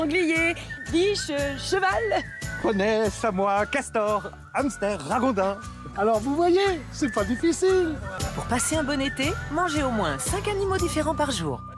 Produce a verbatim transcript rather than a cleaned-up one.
Sanglier, biche, cheval. Poney, samoa, castor, hamster, ragondin. Alors vous voyez, c'est pas difficile. Pour passer un bon été, mangez au moins cinq animaux différents par jour.